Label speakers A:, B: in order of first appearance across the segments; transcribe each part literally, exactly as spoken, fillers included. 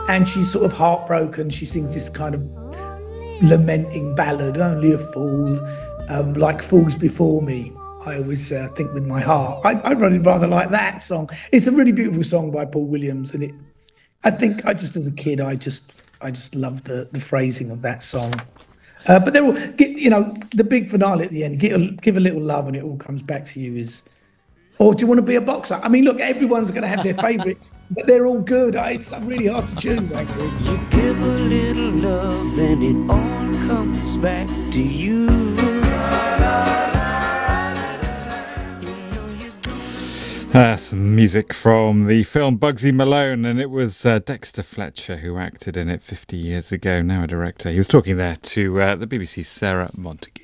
A: and she's sort of heartbroken. She sings this kind of lamenting ballad, only a fool, um, like fools before me. I always uh, think with my heart. I, I really rather like that song. It's a really beautiful song by Paul Williams, and it. I think I just as a kid, I just I just loved the the phrasing of that song. Uh, but they're all, get, you know, the big finale at the end. Give a, give a little love, and it all comes back to you. Is or do you want to be a boxer? I mean, look, everyone's going to have their favourites, but they're all good. It's really hard to choose, actually.
B: You give a little love, and it all comes back to you.
C: Uh, some music from the film Bugsy Malone, and it was uh, Dexter Fletcher who acted in it fifty years ago, now a director. He was talking there to uh, the B B C's Sarah Montague.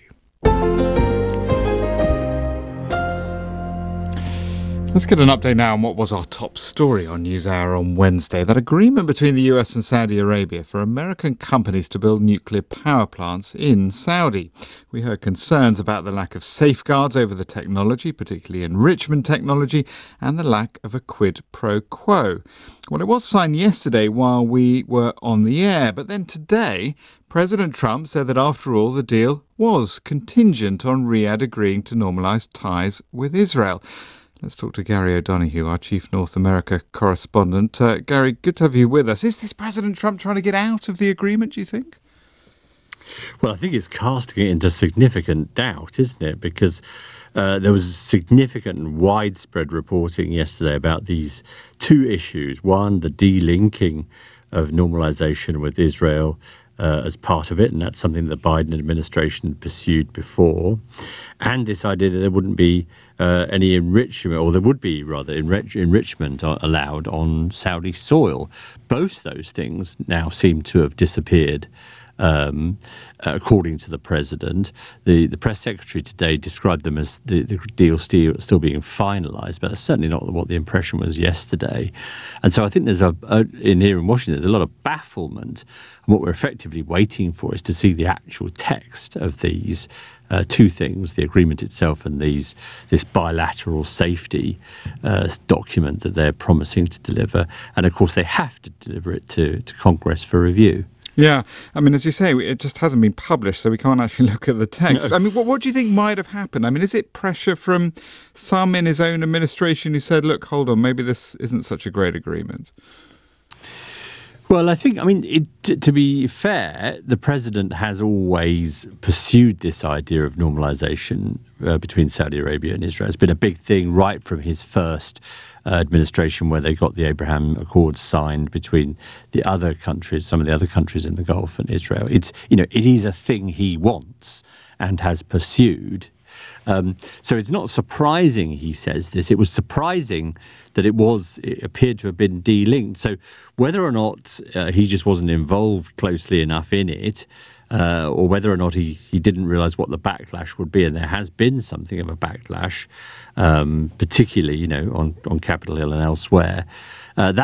C: Let's get an update now on what was our top story on NewsHour on Wednesday. That agreement between the U S and Saudi Arabia for American companies to build nuclear power plants in Saudi. We heard concerns about the lack of safeguards over the technology, particularly enrichment technology, and the lack of a quid pro quo. Well, it was signed yesterday while we were on the air, but then today, President Trump said that after all, the deal was contingent on Riyadh agreeing to normalise ties with Israel. Let's talk to Gary O'Donoghue, our chief North America correspondent. Uh, Gary, good to have you with us. Is this President Trump trying to get out of the agreement, do you think?
D: Well, I think it's casting it into significant doubt, isn't it? Because uh, there was significant and widespread reporting yesterday about these two issues. One, the delinking of normalization with Israel uh, as part of it, and that's something the Biden administration pursued before. And this idea that there wouldn't be uh, any enrichment, or there would be rather enrich- enrichment allowed on Saudi soil. Both those things now seem to have disappeared. Um, according to the president, the, the press secretary today described them as the, the deal still, still being finalised, but that's certainly not what the impression was yesterday. And so I think there's a, a in here in Washington, there's a lot of bafflement. And what we're effectively waiting for is to see the actual text of these uh, two things, the agreement itself and these this bilateral safety uh, document that they're promising to deliver. And of course, they have to deliver it to, to Congress for review.
C: Yeah, I mean, as you say, it just hasn't been published, so we can't actually look at the text.
D: No.
C: I mean, what, what do you think might have happened? I mean, is it pressure from some in his own administration who said, look, hold on, maybe this isn't such a great agreement?
D: Well, I think, I mean, it, t- to be fair, the president has always pursued this idea of normalization uh, between Saudi Arabia and Israel. It's been a big thing right from his first uh, administration, where they got the Abraham Accords signed between the other countries, some of the other countries in the Gulf and Israel. It's, you know, it is a thing he wants and has pursued. Um, so it's not surprising he says this. It was surprising that it was it appeared to have been delinked. So whether or not uh, he just wasn't involved closely enough in it, uh, or whether or not he, he didn't realise what the backlash would be, and there has been something of a backlash, um, particularly, you know, on, on Capitol Hill and elsewhere, uh, that